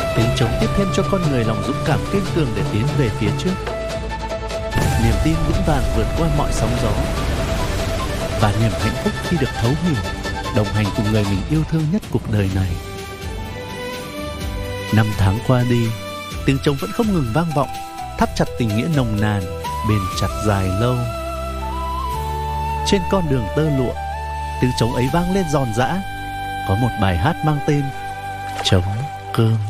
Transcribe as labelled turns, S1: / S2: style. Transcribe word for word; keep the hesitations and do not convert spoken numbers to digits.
S1: Tiếng trống tiếp thêm cho con người lòng dũng cảm kiên cường để tiến về phía trước. Niềm tin vững vàng vượt qua mọi sóng gió, và niềm hạnh phúc khi được thấu hiểu, đồng hành cùng người mình yêu thương nhất cuộc đời này. Năm tháng qua đi, tiếng trống vẫn không ngừng vang vọng, thắt chặt tình nghĩa nồng nàn, bền chặt dài lâu. Trên con đường tơ lụa, tiếng trống ấy vang lên giòn giã, có một bài hát mang tên Trống Cơm.